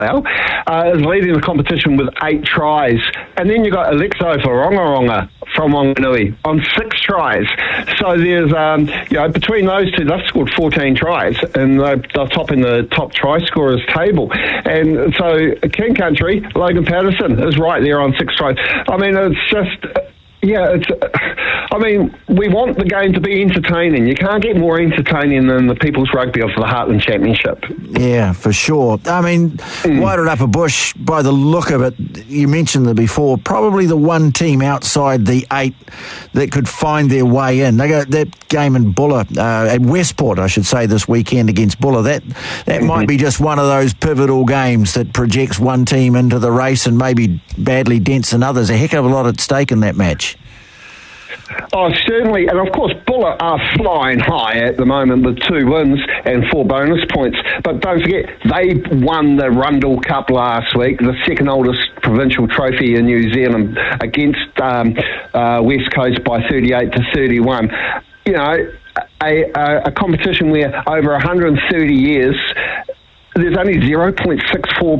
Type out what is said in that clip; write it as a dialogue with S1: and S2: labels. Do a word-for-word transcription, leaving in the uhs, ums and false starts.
S1: now, uh, is leading the competition with eight tries. And then you've got Alexo Wharongaronga from Wanganui on six tries. So there's, um, you know, between those two, they've scored fourteen tries, and they're, they're topping the top try scorers table. And so King Country, Logan Patterson is right there on six tries. I mean, it's just... Yeah, it's. I mean, we want the game to be entertaining. You can't get more entertaining than the People's Rugby of the Heartland Championship.
S2: Yeah, for sure. I mean, mm. Wairarapa Bush, by the look of it, you mentioned it before, probably the one team outside the eight that could find their way in. They got that game in Bulla, uh, at Westport, I should say, this weekend against Bulla. That that mm-hmm. might be just one of those pivotal games that projects one team into the race and maybe badly dents another. A heck of a lot at stake in that match.
S1: Oh, certainly. And, of course, Bulla are flying high at the moment with two wins and four bonus points. But don't forget, they won the Rundle Cup last week, the second oldest provincial trophy in New Zealand, against um, uh, West Coast by thirty-eight to thirty-one. You know, a, a, a competition where over one hundred thirty years, there's only zero point six four